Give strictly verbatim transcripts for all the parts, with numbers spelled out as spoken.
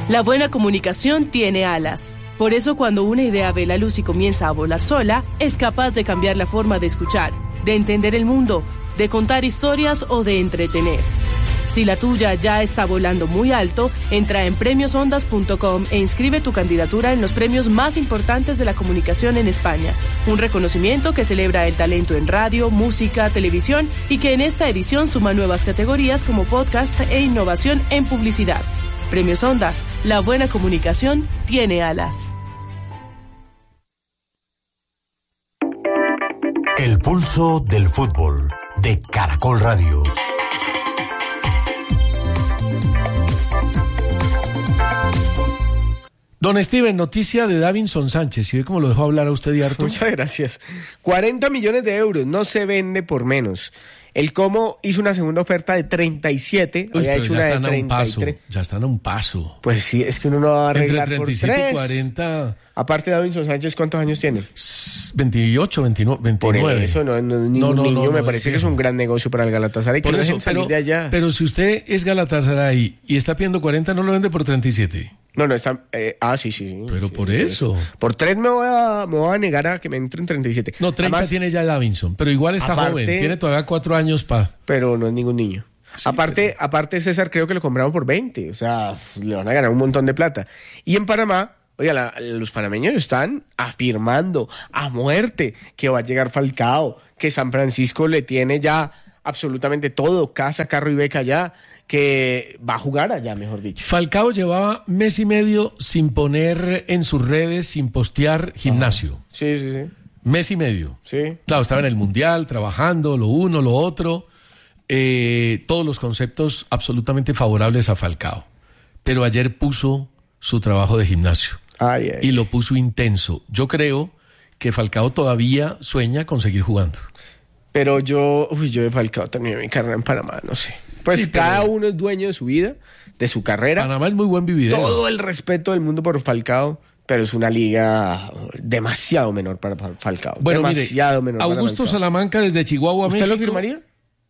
La buena comunicación tiene alas. Por eso cuando una idea ve la luz y comienza a volar sola, es capaz de cambiar la forma de escuchar, de entender el mundo, de contar historias o de entretener. Si la tuya ya está volando muy alto, entra en premios ondas punto com e inscribe tu candidatura en los premios más importantes de la comunicación en España. Un reconocimiento que celebra el talento en radio, música, televisión y que en esta edición suma nuevas categorías como podcast e innovación en publicidad. Premios Ondas, la buena comunicación tiene alas. El pulso del fútbol de Caracol Radio. Don Steven, noticia de Davinson Sánchez. ¿Y ve cómo lo dejó hablar a usted y harto? Muchas gracias. cuarenta millones de euros, no se vende por menos. El Como hizo una segunda oferta de treinta y siete, Uy, había hecho una de treinta y tres. Ya están a un paso. Pues sí, es que uno no va a arreglar Entre treinta y siete por tres. y cuarenta. Aparte de Davinson Sánchez, ¿cuántos años tiene? veintiocho, veintinueve, veintinueve. Por eso no, no es ningún No, no, niño, no, me no, parece es que es un viejo. gran negocio para el Galatasaray. Por que eso, no dejen salir pero, de allá. pero si usted es Galatasaray y está pidiendo cuarenta, no lo vende por treinta y siete. No, no, está... Eh, ah, sí, sí. sí Pero sí, por sí, eso. Por tres me voy, a, me voy a negar a que me entren treinta y siete. No, treinta Además, tiene ya Davinson, pero igual está aparte- joven. Tiene todavía cuatro años para... pero no es ningún niño. aparte, pero- aparte, César, creo que lo compraron por veinte. O sea, le van a ganar un montón de plata. Y en Panamá, oiga, la- los panameños están afirmando a muerte que va a llegar Falcao, que San Francisco le tiene ya absolutamente todo, casa, carro y beca allá, que va a jugar allá, mejor dicho. Falcao llevaba mes y medio sin poner en sus redes, sin postear gimnasio. Sí, sí, sí. Mes y medio. Sí. Claro, estaba en el Mundial, trabajando, lo uno, lo otro. Eh, todos los conceptos absolutamente favorables a Falcao. Pero ayer puso su trabajo de gimnasio. Ay, ay. Y lo puso intenso. Yo creo que Falcao todavía sueña con seguir jugando. Pero yo, uy, yo de Falcao terminé mi carrera en Panamá, no sé. Pues Sí, pero- cada uno es dueño de su vida, de su carrera. Panamá es muy buen vividero. Todo el respeto del mundo por Falcao, pero es una liga demasiado menor para Fal- Falcao. Bueno, demasiado mire, menor para Augusto Falcao. Salamanca desde Chihuahua, ¿Usted México. lo firmaría?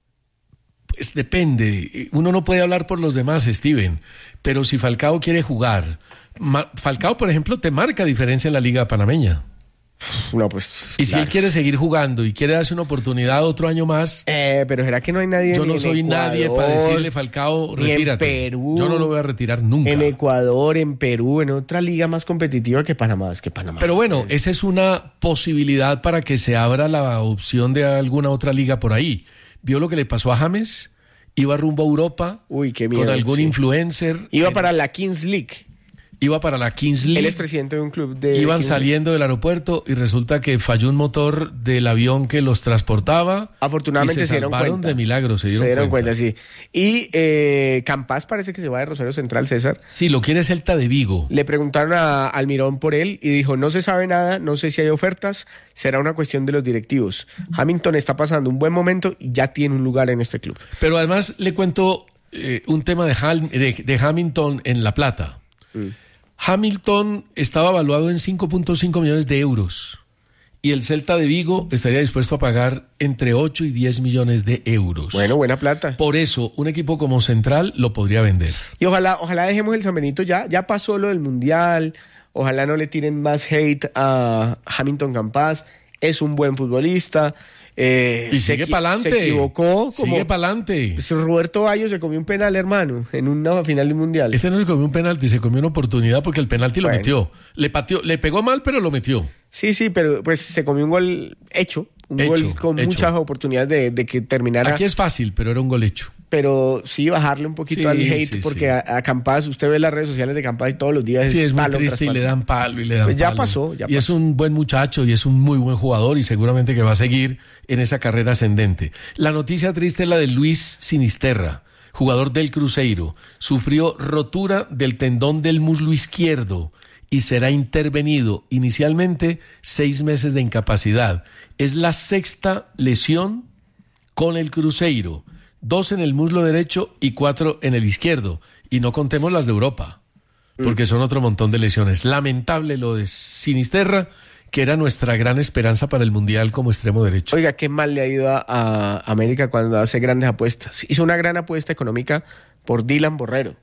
Pues depende. Uno no puede hablar por los demás, Steven. Pero si Falcao quiere jugar, Ma- Falcao, por ejemplo, te marca diferencia en la liga panameña. No, pues. Y si claro. él quiere seguir jugando y quiere darse una oportunidad otro año más, Eh, pero ¿será que no hay nadie yo ni no en soy Ecuador, nadie para decirle, Falcao, ni en retírate. Perú, Yo no lo voy a retirar nunca. en Ecuador, en Perú, en otra liga más competitiva que Panamá? Es que Panamá. Pero bueno, esa es una posibilidad para que se abra la opción de alguna otra liga por ahí. ¿Vio lo que le pasó a James? Iba rumbo a Europa Uy, qué miedo, con algún sí. influencer. Iba en- para la Kings League. Iba para la Kings League. Él es presidente de un club de. Iban Kings League. saliendo del aeropuerto y resulta que falló un motor del avión que los transportaba. Afortunadamente y se, se dieron salvaron cuenta. de milagro, se dieron, Se dieron cuenta, sí. Y eh, Campas parece que se va de Rosario Central, César. Sí, lo quiere Celta de Vigo. Le preguntaron a Almirón por él y dijo, no se sabe nada, no sé si hay ofertas, será una cuestión de los directivos. Hamilton está pasando un buen momento y ya tiene un lugar en este club. Pero además le cuento eh, un tema de, Hal- de, de Hamilton en La Plata. Mm. Hamilton estaba evaluado en cinco punto cinco millones de euros y el Celta de Vigo estaría dispuesto a pagar entre ocho y diez millones de euros. Bueno, buena plata. Por eso, un equipo como Central lo podría vender. Y ojalá, ojalá dejemos el San Benito ya, ya pasó lo del Mundial, ojalá no le tiren más hate a Hamilton Campas, es un buen futbolista. Eh, Y se sigue equi- para adelante. Se equivocó. Como, Sigue para adelante. Pues Roberto Bayo se comió un penal, hermano, en una final del Mundial. Este no le comió un penalti, se comió una oportunidad porque el penalti lo Bueno. metió. Le pateó, le pegó mal, pero lo metió. Sí, sí, pero pues se comió un gol hecho, un Hecho, gol con hecho. muchas oportunidades de, de que terminara. Aquí es fácil, pero era un gol hecho. Pero sí bajarle un poquito Sí, al hate, sí, porque sí. A, a Campas, usted ve las redes sociales de Campas y todos los días Sí, es muy palo triste tras y palo. le dan palo y le dan Pues ya palo. pasó, ya y es pasó. un buen muchacho y es un muy buen jugador y seguramente que va a seguir en esa carrera ascendente. La noticia triste es la de Luis Sinisterra, jugador del Cruzeiro. Sufrió rotura del tendón del muslo izquierdo y será intervenido inicialmente seis meses de incapacidad. Es la sexta lesión con el Cruzeiro. Dos en el muslo derecho y cuatro en el izquierdo. Y no contemos las de Europa, porque son otro montón de lesiones. Lamentable lo de Sinisterra, que era nuestra gran esperanza para el Mundial como extremo derecho. Oiga, qué mal le ha ido a, a América cuando hace grandes apuestas. Hizo una gran apuesta económica por Dylan Borrero.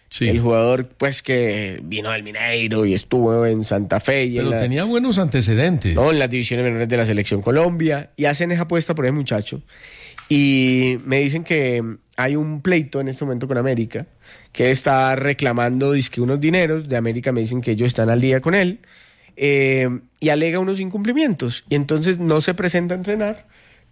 Sí. El jugador, pues, que vino del Mineiro y estuvo en Santa Fe. Y Pero en la, tenía buenos antecedentes. no, en las divisiones menores de la Selección Colombia. Y hacen esa apuesta por ese muchacho. Y me dicen que hay un pleito en este momento con América, que él está reclamando dizque unos dineros. De América me dicen que ellos están al día con él. Eh, y alega unos incumplimientos. Y entonces no se presenta a entrenar.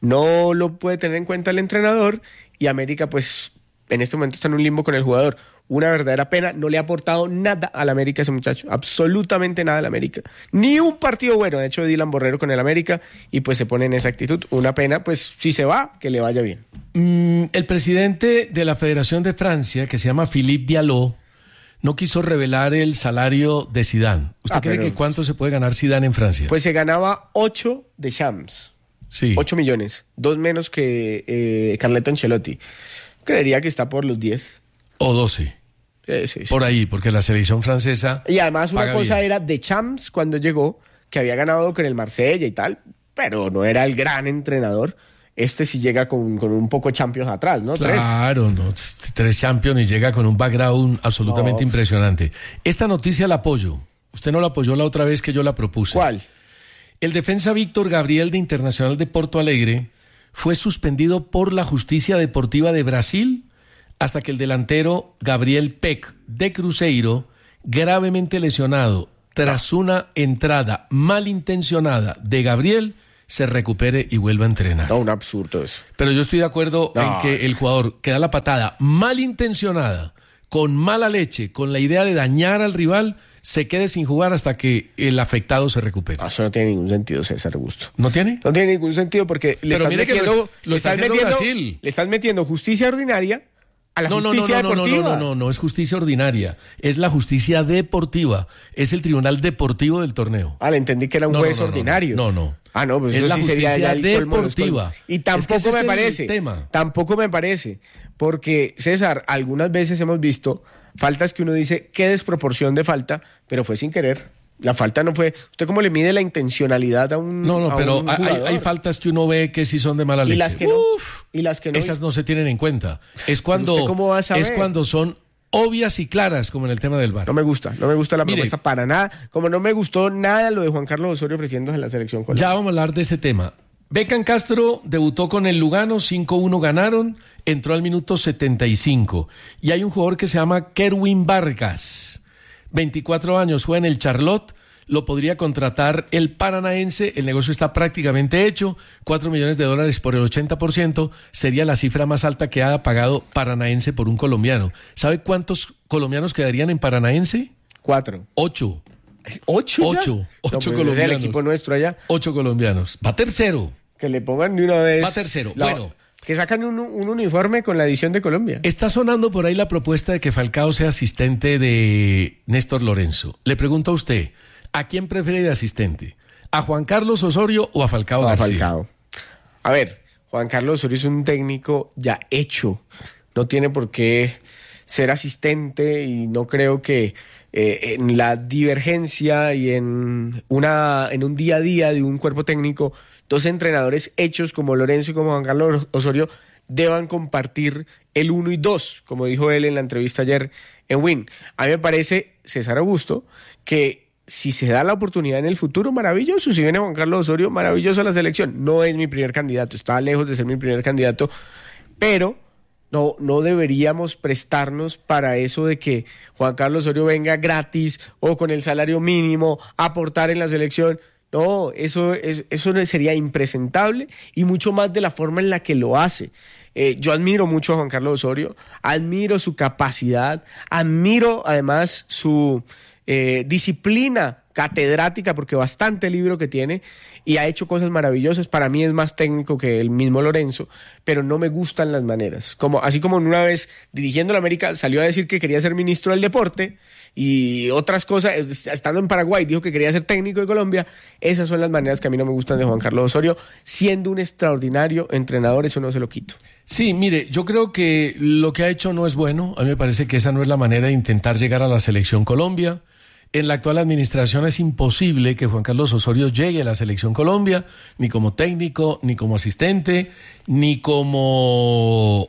No lo puede tener en cuenta el entrenador. Y América, pues, en este momento está en un limbo con el jugador. Una verdadera pena, no le ha aportado nada al América ese muchacho, absolutamente nada al América. Ni un partido bueno, de hecho, Dylan Borrero con el América, y pues se pone en esa actitud. Una pena, pues, si se va, que le vaya bien. Mm, el presidente de la Federación de Francia, que se llama Philippe Bialot, no quiso revelar el salario de Zidane. ¿Usted Ah, cree pero- que cuánto se puede ganar Zidane en Francia? Pues se ganaba ocho de Champs, sí. ocho millones, dos menos que eh, Carleto Ancelotti. Creería que está por los diez. O doce. Eh, sí, sí. Por ahí, porque la selección francesa... Y además una paga cosa bien. era de Champs cuando llegó, que había ganado con el Marsella y tal, pero no era el gran entrenador. Este sí llega con, con un poco Champions atrás, ¿no? Tres. Claro, no, t- tres Champions y llega con un background absolutamente No. impresionante. Esta noticia la apoyo. Usted no la apoyó la otra vez que yo la propuse. ¿Cuál? El defensa Víctor Gabriel de Internacional de Porto Alegre fue suspendido por la Justicia Deportiva de Brasil hasta que el delantero Gabriel Peck de Cruzeiro, gravemente lesionado tras una entrada malintencionada de Gabriel, se recupere y vuelva a entrenar. No, un absurdo eso. Pero yo estoy de acuerdo No. en que el jugador que da la patada malintencionada, con mala leche, con la idea de dañar al rival, se quede sin jugar hasta que el afectado se recupere. Eso no tiene ningún sentido, César Augusto. ¿No tiene? No tiene ningún sentido porque le Pero estás mire que lo metiendo, es- lo le está estás haciendo metiendo, Brasil. le estás metiendo justicia ordinaria a la No, no, no, justicia no, no, no, deportiva. no, no, no, no, es justicia ordinaria, es la justicia deportiva, es el tribunal deportivo del torneo. Ah, le entendí que era un No, no, juez no, no, ordinario. no, no. Ah, no, pues Es eso la sí sería justicia ya el colmo de los deportiva. colmos. Y Es que tampoco ese es me el parece. tema. Tampoco me parece. Porque, César, algunas veces hemos visto faltas que uno dice, qué desproporción de falta, pero fue sin querer. La falta no fue... ¿Usted cómo le mide la intencionalidad a un No, no, a pero un hay, jugador? hay faltas que uno ve que sí son de mala leche. Y las que no. Uf, Y las que no. esas no se tienen en cuenta. Es cuando, ¿usted cómo va a saber? es cuando son obvias y claras, como en el tema del V A R. No me gusta, no me gusta la Mire. propuesta para nada. Como no me gustó nada lo de Juan Carlos Osorio ofreciéndose en la selección colombiana. Ya vamos a hablar de ese tema. Beckham Castro debutó con el Lugano, cinco uno ganaron, entró al minuto setenta y cinco. Y hay un jugador que se llama Kerwin Vargas, veinticuatro años, juega en el Charlotte, lo podría contratar el Paranaense, el negocio está prácticamente hecho, cuatro millones de dólares por el ochenta por ciento, sería la cifra más alta que ha pagado Paranaense por un colombiano. ¿Sabe cuántos colombianos quedarían en Paranaense? Cuatro. Ocho. ¿Ocho ya? Ocho. No, Ocho pues ese es colombianos. el equipo nuestro allá. Ocho colombianos. Va tercero. Que le pongan de una vez... Va tercero. la- Bueno. Que sacan un, un uniforme con la edición de Colombia. Está sonando por ahí la propuesta de que Falcao sea asistente de Néstor Lorenzo. Le pregunto a usted, ¿a quién prefiere de asistente? ¿A Juan Carlos Osorio o a Falcao a García? Falcao. A ver, Juan Carlos Osorio es un técnico ya hecho. No tiene por qué ser asistente y no creo que eh, en la divergencia y en, una, en un día a día de un cuerpo técnico, dos entrenadores hechos como Lorenzo y como Juan Carlos Osorio deban compartir el uno y dos, como dijo él en la entrevista ayer en Win. A mí me parece, César Augusto, que si se da la oportunidad en el futuro, maravilloso. Si viene Juan Carlos Osorio, maravilloso a la selección. No es mi primer candidato, está lejos de ser mi primer candidato, pero no, no deberíamos prestarnos para eso de que Juan Carlos Osorio venga gratis o con el salario mínimo a aportar en la selección. No, eso, es, eso sería impresentable y mucho más de la forma en la que lo hace. Eh, yo admiro mucho a Juan Carlos Osorio, admiro su capacidad, admiro además su eh, disciplina catedrática, porque bastante libro que tiene y ha hecho cosas maravillosas. Para mí es más técnico que el mismo Lorenzo, pero no me gustan las maneras. Como, así como una vez dirigiendo la América salió a decir que quería ser ministro del deporte y otras cosas, estando en Paraguay dijo que quería ser técnico de Colombia. Esas son las maneras que a mí no me gustan de Juan Carlos Osorio. Siendo un extraordinario entrenador, eso no se lo quito. Sí, mire, yo creo que lo que ha hecho no es bueno. A mí me parece que esa no es la manera de intentar llegar a la selección Colombia. En la actual administración es imposible que Juan Carlos Osorio llegue a la selección Colombia, ni como técnico, ni como asistente, ni como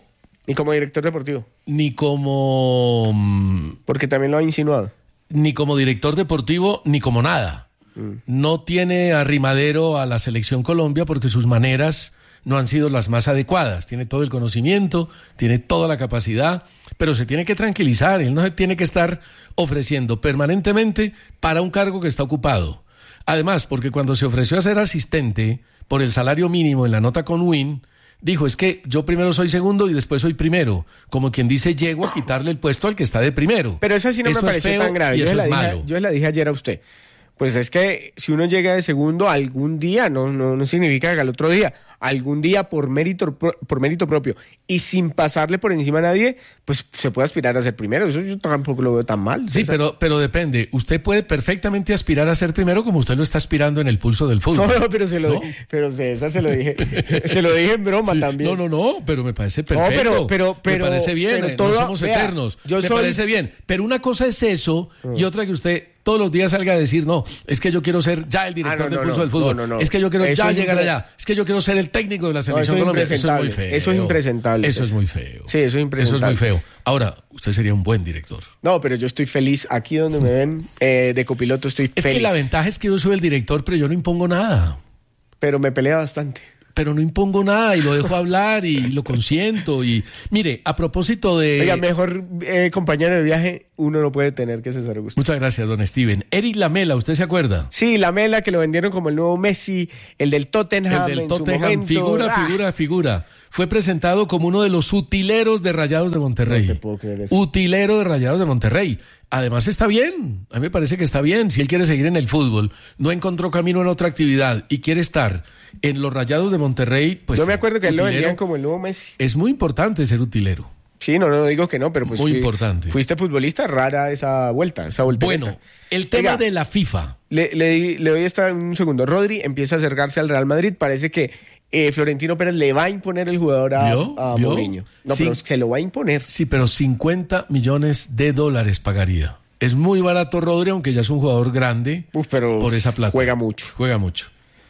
Ni como director deportivo. Ni como... Porque también lo ha insinuado. Ni como director deportivo, ni como nada. Mm. No tiene arrimadero a la Selección Colombia porque sus maneras no han sido las más adecuadas. Tiene todo el conocimiento, tiene toda la capacidad, pero se tiene que tranquilizar. Él no se tiene que estar ofreciendo permanentemente para un cargo que está ocupado. Además, porque cuando se ofreció a ser asistente por el salario mínimo en la nota con Win, dijo, es que yo primero soy segundo y después soy primero. Como quien dice, llego a quitarle el puesto al que está de primero. Pero eso sí no eso me pareció tan grave. Y yo, eso la es dije, malo. yo la dije ayer a usted. Pues es que si uno llega de segundo algún día, no, no, no significa que al otro día, algún día por mérito, por mérito propio y sin pasarle por encima a nadie, pues se puede aspirar a ser primero. Eso yo tampoco lo veo tan mal. Sí, pero, pero depende. Usted puede perfectamente aspirar a ser primero como usted lo está aspirando en el pulso del fútbol. No, no, pero se lo, ¿No? pero de esa se lo dije, se lo dije en broma Sí, también. No, no, no, pero me parece perfecto. No, pero, pero, pero, me parece bien, pero eh, todo, no somos vea, eternos. Yo me soy... parece bien. Pero una cosa es eso y otra que usted todos los días salga a decir, no, es que yo quiero ser ya el director ah, no, del no, pulso no, del fútbol. No, no, no. Es que yo quiero eso ya es llegar impre... allá. Es que yo quiero ser el técnico de la selección no, colombiana. Eso es muy feo. Eso es impresentable. Eso es muy feo. Sí, eso es impresentable. Eso es muy feo. Ahora, usted sería un buen director. No, pero yo estoy feliz. Aquí donde me ven eh, de copiloto estoy es feliz. Es que la ventaja es que yo soy el director, pero yo no impongo nada. Pero me pelea bastante. Pero no impongo nada y lo dejo hablar y lo consiento. Y mire, a propósito de... Oiga, mejor eh, compañero de viaje uno no puede tener que César Augusto. Muchas gracias, don Steven. Eric Lamela, ¿usted se acuerda? Sí, Lamela, que lo vendieron como el nuevo Messi, el del Tottenham. El del en Tottenham, su momento. figura, ¡Ah! figura, figura. Fue presentado como uno de los utileros de Rayados de Monterrey. No te puedo creer eso. Utilero de Rayados de Monterrey. Además está bien, a mí me parece que está bien. Si él quiere seguir en el fútbol, no encontró camino en otra actividad y quiere estar en los Rayados de Monterrey, pues... Yo me acuerdo que él lo utilero, vendían como el nuevo Messi. Es muy importante ser utilero. Sí, no, no digo que no, pero pues... Muy fui, importante. Fuiste futbolista, rara esa vuelta, esa voltereta. Bueno, el tema Oiga, de la FIFA. Le, le, le doy esta un segundo. Rodri empieza a acercarse al Real Madrid. Parece que eh, Florentino Pérez le va a imponer el jugador a, ¿Vio? a ¿Vio? Mourinho. No, Sí. pero se lo va a imponer. Sí, pero cincuenta millones de dólares pagaría. Es muy barato Rodri, aunque ya es un jugador grande. Uf, pero por esa plata. juega mucho. Juega mucho.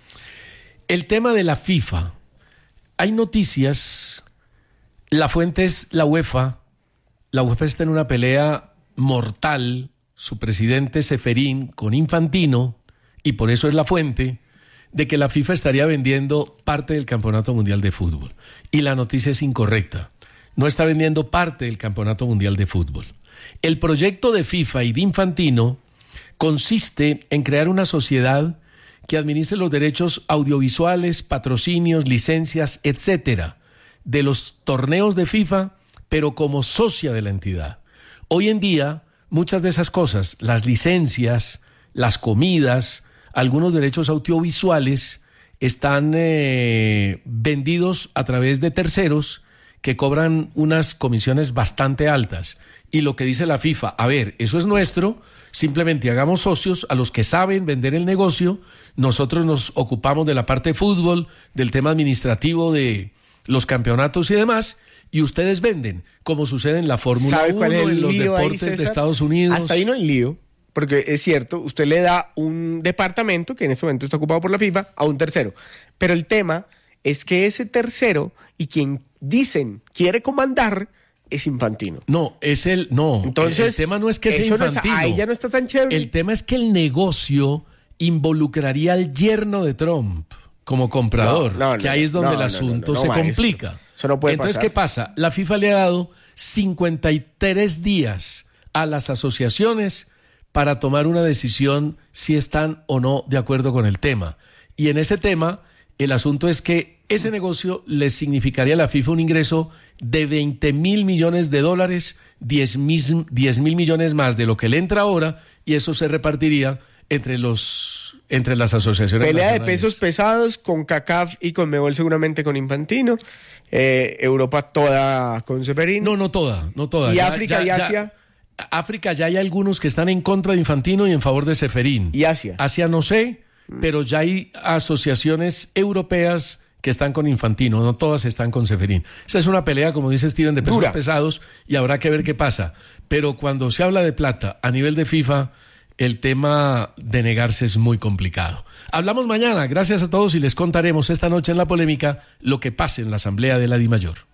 El tema de la FIFA. Hay noticias. La fuente es la UEFA. La UEFA está en una pelea mortal. Su presidente Ceferín con Infantino, y por eso es la fuente, de que la FIFA estaría vendiendo parte del Campeonato Mundial de Fútbol. Y la noticia es incorrecta. No está vendiendo parte del Campeonato Mundial de Fútbol. El proyecto de FIFA y de Infantino consiste en crear una sociedad que administre los derechos audiovisuales, patrocinios, licencias, etcétera, de los torneos de FIFA, pero como socia de la entidad. Hoy en día, muchas de esas cosas, las licencias, las comidas, algunos derechos audiovisuales, están eh, vendidos a través de terceros que cobran unas comisiones bastante altas. Y lo que dice la FIFA, a ver, eso es nuestro, simplemente hagamos socios a los que saben vender el negocio, nosotros nos ocupamos de la parte de fútbol, del tema administrativo de los campeonatos y demás, y ustedes venden, como sucede en la Fórmula uno, en los deportes ahí, de Estados Unidos. Hasta ahí no hay lío, porque es cierto, usted le da un departamento, que en este momento está ocupado por la FIFA, a un tercero. Pero el tema es que ese tercero, y quien dicen quiere comandar, es Infantino. No, es el... No, entonces, el tema no es que sea Infantino. No es, ahí ya no está tan chévere. El tema es que el negocio involucraría al yerno de Trump como comprador, no, no, que ahí es donde no, el no, asunto no, no, se no, complica. Eso, eso no puede Entonces, pasar. ¿qué pasa? La FIFA le ha dado cincuenta y tres días a las asociaciones para tomar una decisión si están o no de acuerdo con el tema. Y en ese tema, el asunto es que ese negocio les significaría a la FIFA un ingreso de veinte mil millones de dólares, diez mil millones más de lo que le entra ahora, y eso se repartiría entre los entre las asociaciones Pelea nacionales. de pesos pesados con CACAF y con Conmebol seguramente con Infantino, eh, Europa toda con Ceferino. No, no toda, no toda. ¿Y Ya, África ya, y ya, Asia? África ya hay algunos que están en contra de Infantino y en favor de Ceferín. ¿Y Asia? Asia no sé, pero ya hay asociaciones europeas que están con Infantino, no todas están con Ceferín. Esa es una pelea, como dice Steven, de pesos Dura. pesados, y habrá que ver qué pasa. Pero cuando se habla de plata a nivel de FIFA, el tema de negarse es muy complicado. Hablamos mañana, gracias a todos, y les contaremos esta noche en La Polémica lo que pase en la Asamblea de la DIMAYOR.